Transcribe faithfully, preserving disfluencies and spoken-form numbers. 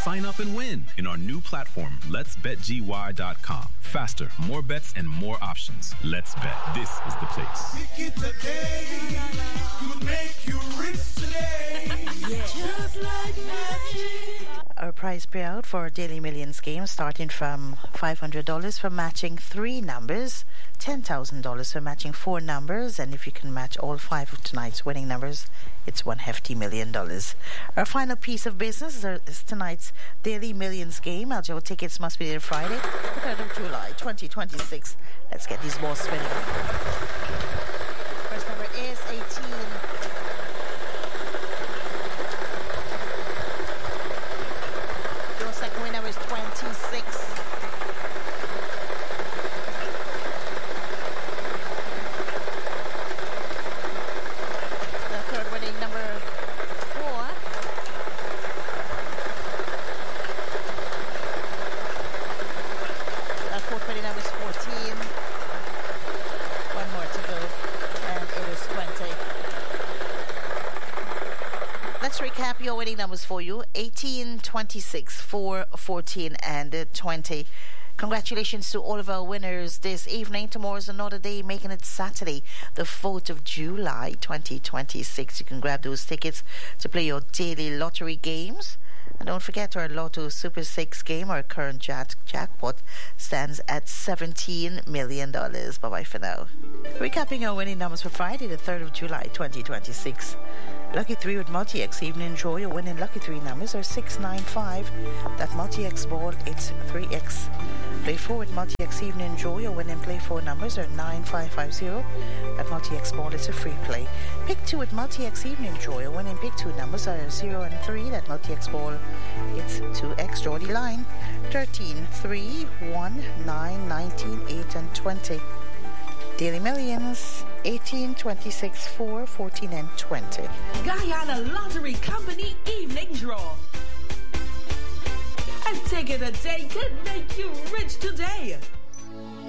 Sign up and win in our new platform, lets bet G Y dot com. Faster, more bets, and more options. Let's Bet. This is the place. Pick it today. Could make you rich today. Yeah. Just like magic. Our prize payout for our Daily Millions game starting from five hundred dollars for matching three numbers, ten thousand dollars for matching four numbers, and if you can match all five of tonight's winning numbers, it's one hefty million dollars. Our final piece of business is tonight's Daily Millions game. L J O tickets must be there Friday, the third of July, twenty twenty-six. Let's get these balls spinning. First number is eighteen. Your second winner is twenty-six. Recap your winning numbers for you: eighteen, twenty-six, four, fourteen, and twenty. Congratulations to all of our winners this evening. Tomorrow's another day, making it Saturday, the fourth of July, twenty twenty-six. You can grab those tickets to play your daily lottery games. And don't forget our Lotto Super six game. Our current jack- jackpot stands at seventeen million dollars. Bye-bye for now. Recapping our winning numbers for Friday, the third of July, twenty twenty-six. Lucky three with Multi-X. Evening enjoy. Your winning lucky three numbers are six nine five. That Multi-X ball, it's three X. Play four with Multi-X. Evening enjoy. Your winning play four numbers are nine five five zero. That Multi-X ball is a free play. Pick two with Multi-X. Evening enjoy. Your winning pick two numbers are zero and three. That Multi-X ball, it's two X. Draw the line. thirteen, three, one, nine, nineteen, eight, and twenty. Daily Millions, eighteen, twenty-six, four, fourteen, and twenty. Guyana Lottery Company Evening Draw. A ticket a day could make you rich today.